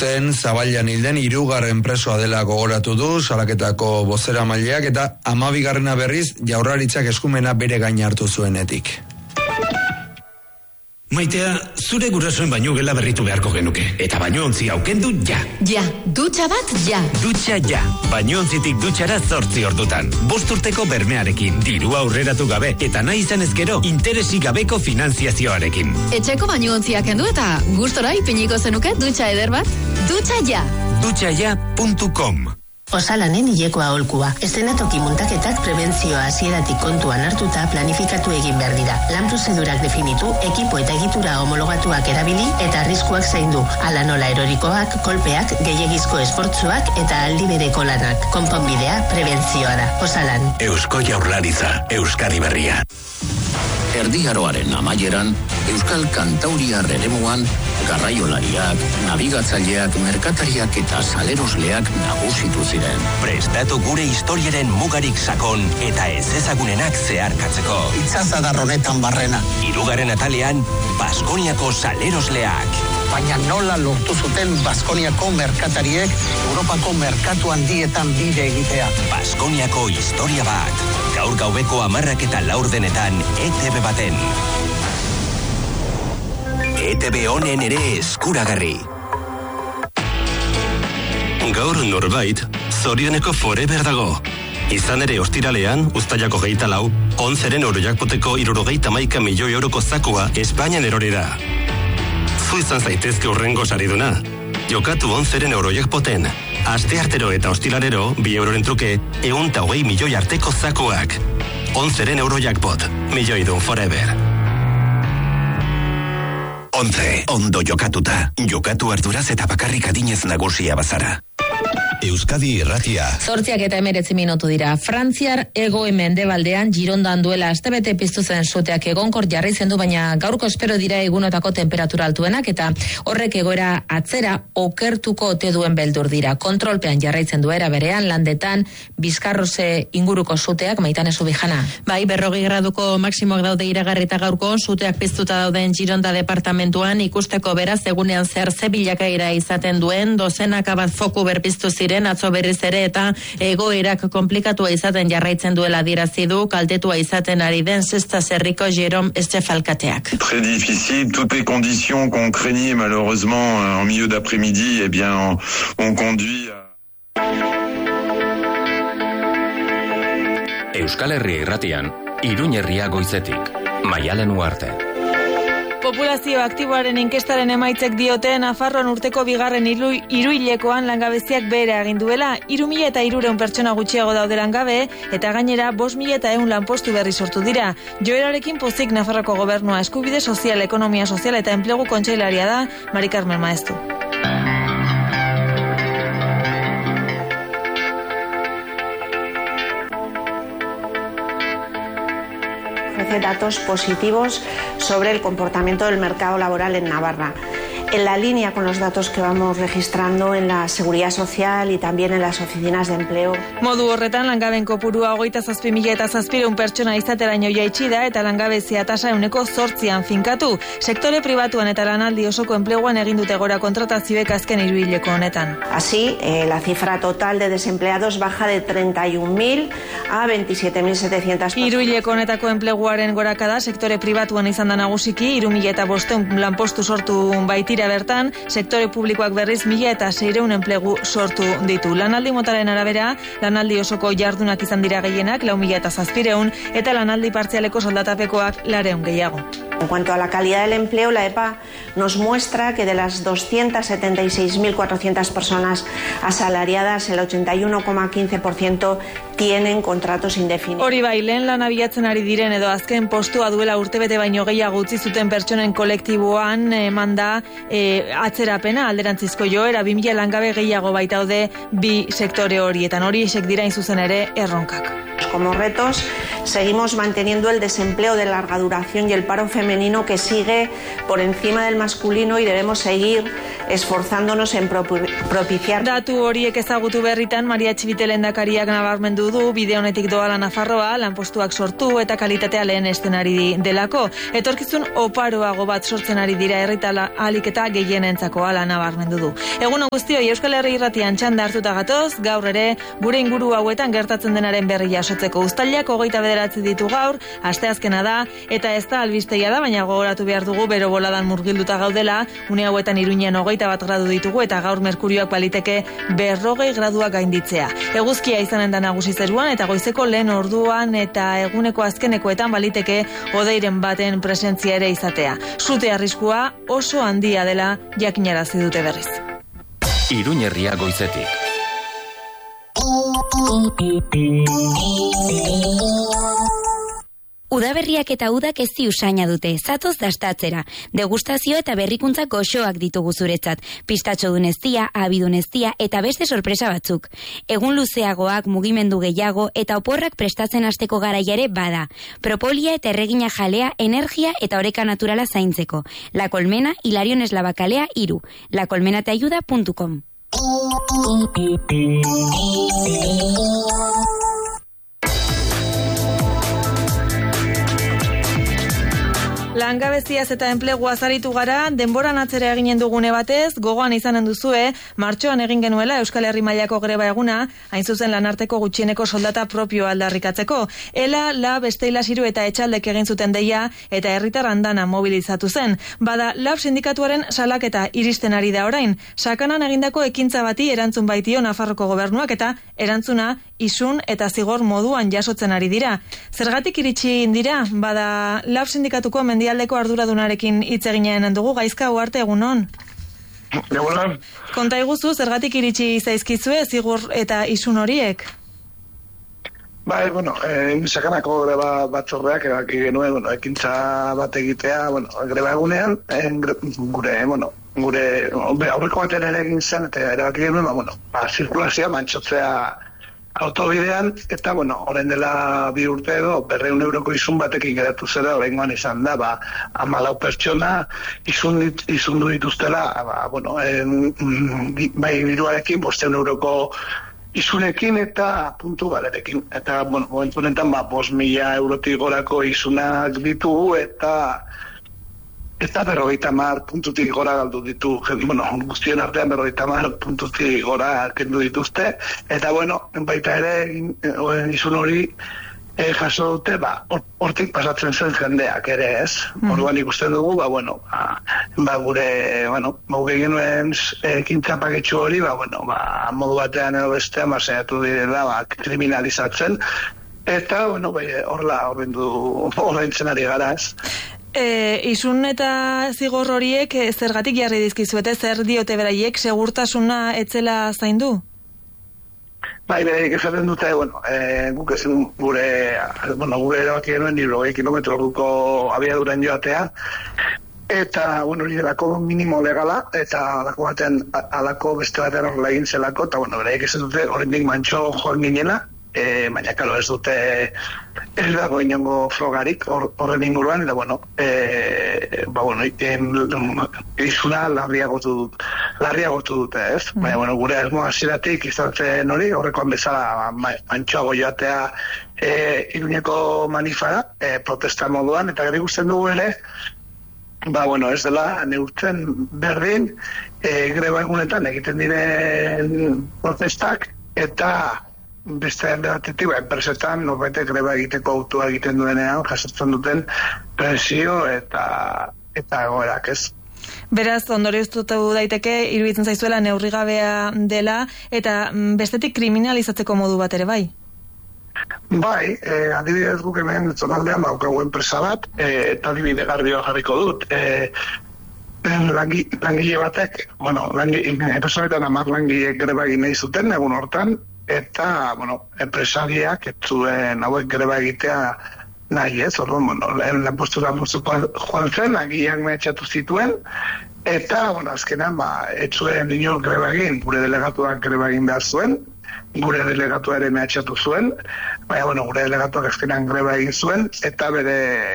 aurten Zaballan hilden 3. presoa dela gogoratu du salaketako bozeramaileak eta 12. berriz Jaurlaritzak eskumena bere gain hartu zuenetik. Maitea, zure gurasoen bainu gela berritu beharko genuke. Eta bainu aukendu ja. Ja, dutxa bat ja. Dutxa ja. Bainu dutxara 8 ordutan. 5 urteko bermearekin, dirua aurreratu gabe, eta nahi izan ezkero, interesik gabeko finanziazioarekin. Etxeko bainu kendu eta gustora ipiniko zenuke dutxa eder bat. Dutxa ja. Dutxaja.com. Osalanen hileko aholkua. Eszenatoki muntaketak prebentzioa hasieratik kontuan hartuta planifikatu egin behar dira. Lan prozedurak definitu, ekipo eta egitura homologatuak erabili eta arriskuak zaindu. Hala nola erorikoak, kolpeak, gehiegizko esfortzuak eta aldi bereko lanak. Konponbidea prebentzioa da. Osalan. Eusko Jaurlaritza, Euskadi berria. Erdiaroaren amaieran, Euskal Kantauriar eremuan, garraiolariak, nabigatzaileak, merkatariak eta salerosleak nagusitu ziren. Prestatu gure historiaren mugarik sakon eta ez ezagunenak zeharkatzeko. Itzazadar honetan barrena. 3. atalean, Baskoniako salerosleak. Baina nola lortu zuten Baskoniako merkatariek Europako merkatu handietan bide egitea. Baskoniako historia bat. Gaur gaubeko 10:04 ETV baten. ETV honen ere eskuragarri. Gaur norbait, zorioneko forever dago. Izan ere ostiralean, uztailako 24, 11 eurojakpoteko 71 milioi euroko zakua Espainian erori da. Zu izan zaitezke urrengo sariduna. Jokatu 11 eurojakpoten. Aste artero eta ostilarero, 2 euroren truke, 120 milioi arteko zakuak. 11 eurojakpot, milioi dun forever. 11. Ondo jokatuta. Jokatu arduraz eta bakarrik adinez nagusia bazara. Euskadi Irratia. 8:19 minutu dira. Frantziar hego-mendebaldean Girondan duela astebete piztu zen suteak egonkor jarri zendu, baina gaurko espero dira egunotako temperatura altuenak eta horrek egoera atzera okertuko ote duen beldur dira. Kontrolpean jarraitzen duera berean landetan Bizkarroze inguruko suteak. Maitane Zubijana. Bai, 40 graduko maksimoak daude iragarrita gaurko, suteak piztuta dauden Gironda departamentuan ikusteko beraz egunean zehar ze bilakaera izaten duen, dozenaka bat foku berpiztu ziren atzo berriz ere eta egoerak komplikatua izaten jarraitzen duela adierazi du kaltetua izaten ari den Sestaz herriko Jerome Estefalkateak. Très difficile, toutes les conditions qu'on craignait malheureusement en milieu d'après-midi, eh bien on conduit à... Euskal Herria Irratian, Iruñ herria goizetik, Maialen Uarte. Populazio aktiboaren inkestaren emaitzek diote Nafarroan urteko 2. hiruhilekoan langabeziak behera egin duela. 3.300 pertsona gutxiago daude langabe eta gainera 5.100 lanpostu berri sortu dira. Joerarekin pozik Nafarroko gobernua eskubide sozial, ekonomia sozial eta enplegu kontseilaria da Mari Carmen Maeztu. Datos positivos sobre el comportamiento del mercado laboral en Navarra. En la línea con los datos que vamos registrando en la seguridad social y también en las oficinas de empleo. Modu horretan langaben kopurua 27.700 pertsona izateraino jaitsi da eta langabezia tasa 8% finkatu. Sektore pribatuan eta lanaldi osoko enpleguan egin dute gora kontratazioek azken hiruhileko honetan. Así, la cifra total de desempleados baja de 31.000 a 27.700. Hiruhileko honetako enpleguaren gorakada sektore pribatuan izan da nagusiki 3.500 lanpostu sortu baitira bertan, sektore publikoak berriz 1.600 enplegu sortu ditu. Lanaldi motaren arabera, lanaldi osoko jardunak izan dira gehienak 4.700 eta lanaldi partzialeko soldatapekoak 200 gehiago. En cuanto a la calidad del empleo, la EPA nos muestra que de las 276.400 personas asalariadas, el 81,15% tienen contratos indefinidos. Hori bai, lehen lan abiatzen ari diren edo azken postua duela urtebete baino gehiago utzi zuten pertsonen kolektiboan eman da atzerapena alderantzizko joera 2.000 langabe gehiago baitaude bi sektore horietan. Horiek dira in zuzen ere erronkak. Como retos, seguimos manteniendo el desempleo de larga duración y el paro femenino que sigue por encima del masculino y debemos seguir esforzándonos en propiciar. Datu horiek ezagutu berritan, Maria Txibite lehendakariak nabarmendu du bide honetik doala Nafarroa, lanpostuak sortu eta kalitatea lehen estenari delako. Etorkizun oparoago bat sortzen ari dira herritala ahalik eta gehienentzako ala nabarmendu du. Egun guztioi, Euskal Herri Irratian txanda hartuta gatoz, gaur ere gure inguru hauetan gertatzen denaren berri jasotzeko. Uztailak 29 ditu gaur, asteazkena da eta ez da albistegia da, baina gogoratu behar dugu bero boladan murgilduta gaudela, une hauetan Iruinen 21 gradu ditugu eta gaur merkurioak baliteke 40 graduak gainditzea. Eguzkia izanen da nagusi zeruan eta goizeko lehen orduan eta eguneko azkenekoetan baliteke hodeiren baten presentzia ere izatea. Sute arriskua oso handia dela jakinarazi dute berriz. Iruñerria goizetik. Udaberriak eta udak ezi usaina dute, zatoz dastatzera. Degustazio eta berrikuntza goxoak ditugu zuretzat. Pistatxo duneztia, abiduneztia eta beste sorpresa batzuk. Egun luzeagoak, mugimendu gehiago eta oporrak prestatzen hasteko garaia ere bada. Propolia eta erregina jalea, energia eta oreka naturala zaintzeko. La Colmena, Hilarion Eslabakalea 3. lacolmenatayuda.com. Langabeziaz eta enpleguaz aritu gara, denboran atzera eginen dugune batez, gogoan izanen duzue, martxoan egin genuela Euskal Herri mailako greba eguna, hain zuzen lanarteko gutxieneko soldata propio aldarrikatzeko. Ela, Lab, Esteila Siru eta Etxaldek egin zuten deia eta herritar andana mobilizatu zen. Bada, Lab sindikatuaren salaketa iristen ari da orain. Sakanan egindako ekintza bati erantzun baitio Nafarroko gobernuak eta erantzuna isun eta zigor moduan jasotzen ari dira. Zergatik iritsi dira, bada, Lab sindikatuko mendialdeko arduradunarekin hitz eginen dugu, Gaizka Uharte, egunon. Egunon. Konta iguzu, zergatik iritsi zaizkizue zigor eta isun horiek? Bai, sakanako greba batzordeak erabaki genuen, ekintza bat egitea, greba egunean, gure aurreko batean ere egin zen, eta erabaki genuen, zirkulazioa mantxotzea autobidean, eta, orain dela 2 urte edo, 200 euroko isun batekin geratu zera, oraingoan izan da, 14 pertsona izundu dituztela, bai diruarekin 500 euroko isunekin eta puntu galerekin. Eta, momentu honetan, 5.000 eurotik gorako isunak ditugu, eta 50 puntutik gora galdu ditu, guztien artean 50 puntutik gora kendu dituzte, eta baita ere izun hori jaso dute, hortik pasatzen zen jendeak ere ez. Orduan ikusten dugu, gure genuen ekintza paketxu hori, modu batean edo bestean saiatu direla kriminalizatzen, eta horreintzen ari gara ez. Isun eta zigor horiek zergatik jarri dizkizuete, zer diote beraiek, segurtasuna etzela zaindu? Bai, beraiek esaten dute, guk ezin gure erabaki genuen 20 kilometroko abiaduran joatea, eta, hori delako minimo legala, eta alako beste batean horrela egin zelako, eta, beraiek esaten dute, horrendik mantxo joan ginela, baina, kalo, ez dute, ez dago inongo frogarik horren inguruan, eta, izuna larriagotu dute, ez? Baina, gure asmo hasieratik izan zen hori, horrekoan bezala mantxoago joatea Iruñeko manifara, protesta moduan, eta gero ikusten dugu ere, ez dela neurtzen berdin, greba egunetan egiten diren protestak, eta beste batetik, enpresetan norbaitek greba egiteko autua egiten duenean jasotzen duten presio eta egoerak ez. Beraz, ondorioztutu daiteke, iruditzen zaizuela neurrigabea dela, eta bestetik kriminalizatzeko modu bat ere bai? Bai, adibidez guk hemen zonaldean baukagu enpresa bat, eta adibide garbioa jarriko dut. Langile batek, enpresaretan 10 langile greba egin nahi zuten egun hortan, eta, enpresariak ez zuen hauek greba egitea nahi ez, orduan, lanpostura joan zen, langileak mehatxatu zituen, eta, azkenan, ez zuen inor greba egin, gure delegatuak greba egin behar zuen, gure delegatuak ere mehatxatu zuen, baina, gure delegatuak azkenan greba egin zuen, eta bere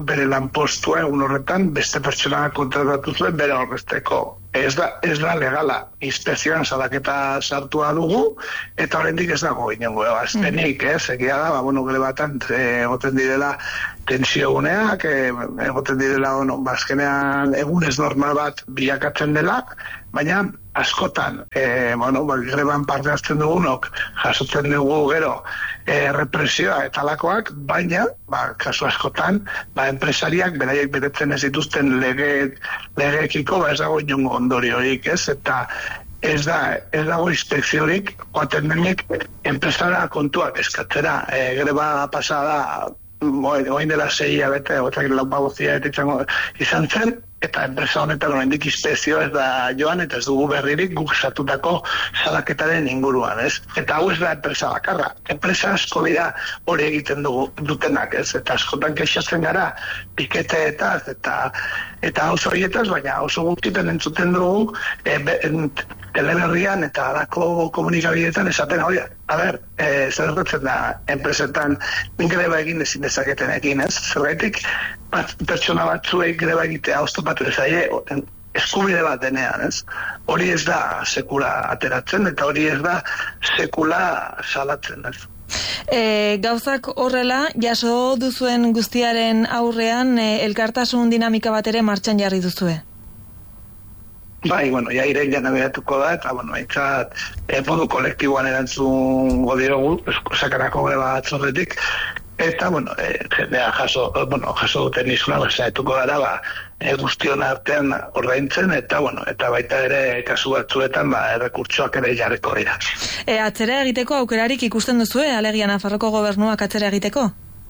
bere lanpostua egun horretan beste pertsona kontratatu zuen bere horrezteko. Ez da legala, inspekzioan salaketa sartua dugu, eta oraindik ez dago inongo aztenik, egia da, grebatan egoten direla tensioguneak, egoten direla, bazkenean egunez normal bat bilakatzen dela, baina askotan, greban parte hartzen dugunok, jasotzen dugu gero, represioa eta lakoak, baina, kasu askotan, enpresariak beraiek betetzen ez dituzten legeekiko, ez dago inongo ondoriorik, eta ez dago inspekziorik, oaten denik, enpresara kontuak eskatzera, greba pasada, oain dela 6 hilabete, oatak laupagozia izan zen, eta enpresa honetan oraindik inspekzioa ez da joan, eta ez dugu berririk guk sartutako salaketaren inguruan, ez? Eta hau ez da enpresa bakarra. Enpresa asko dira hori egiten dutenak, ez? Eta askotan kexatzen gara piketeetaz eta oso horietaz, baina oso gutxitan entzuten dugu teleberrian eta alako komunikabideetan esaten hori. Zer gertatzen da enpresetan greba egin ezin dezaketenekin, ez? Zergaitik pertsona batzuei greba egitea oztopatu ezaie eskubide bat denean, ez? Hori ez da sekula ateratzen eta hori ez da sekula salatzen, ez? Gauzak horrela, jaso duzuen guztiaren aurrean elkartasun dinamika bat ere martxan jarri duzue. Bai, ja irailean abiatuko da, eta, haintzat, modu kolektiboan erantzun godiogu, sakanako greba atzorretik, eta, jendea jaso duten izuna, zaituko gara, guztion artean ordaintzen, eta baita ere kasu batzuetan, errekurtsoak ere jarriko dira. Atzera egiteko aukerarik ikusten duzue, alegia Nafarroko gobernuak atzera egiteko?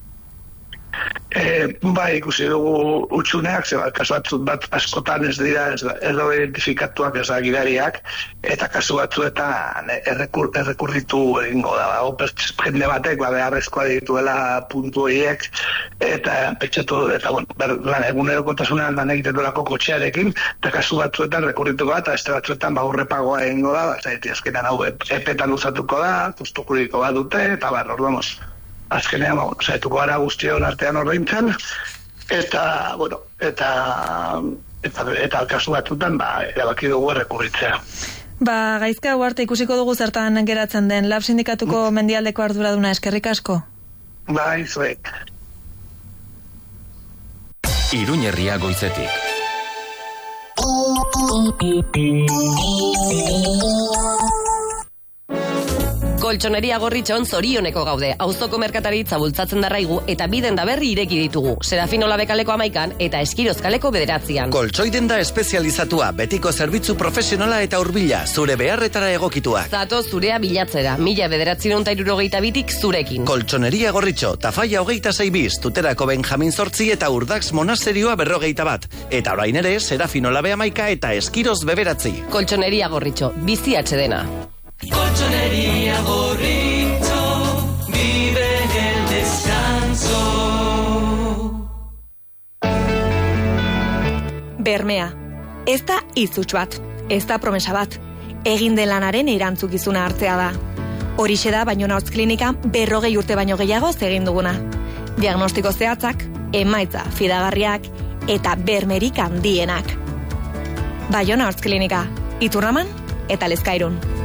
Bai, ikusi dugu utxuneak, kasu bat askotan ez dira, ez da identifikatuak, ez da gidariak, eta kasu batzuetan errekurritu egingo da. Jende batek, beharrezkoa dituela puntu horiek, eta pentsatu, eta egunerokotasunean lan egiten duelako kotxearekin, eta kasu batzuetan rekurrituko da, eta este batzuetan urrepagoa egingo da, azkenean hau epetan uzatuko da, kostu juridiko bat dute, eta ordamos. Azkenean, zaituko gara guztion artean ordaintzen, eta kasu batzutan, erabaki dugu errekurritzea. Gaizka arte ikusiko dugu zertan geratzen den, Lab Sindikatuko mendialdeko arduraduna, eskerrik asko? Bai, zuek. Iruñerria goizetik. Koltsoneria Gorritxon zorioneko gaude. Auzoko merkataritza bultzatzen darraigu eta biden da berri ireki ditugu. Serafino Labekaleko 11 eta Eskirozkaleko 9. Koltsoi denda espezializatua, betiko zerbitzu profesionala eta hurbila, zure beharretara egokituak. Zato zurea bilatzera, 1962tik zurekin. Koltsoneria Gorritxo, Tafaia 26 bis, Tuterako Benjamin Zortzi eta Urdax Monasterioa 51. Eta orain ere, Serafino Labe 11 eta Eskiroz 9. Koltsoneria Gorritxo, bizi atsedena. Colchonería Gorritxo, vive el descanso. Bermea, ez da izuts bat, ez da promesa bat, egin den lanaren erantzukizuna hartzea da. Horixe da Baiona Hortz Klinika 40 urte baino gehiago egin duguna. Diagnostiko zehatzak, emaitza fidagarriak eta bermerik handienak. Baiona Hortz Klinika, Iturraman eta Lezkairun.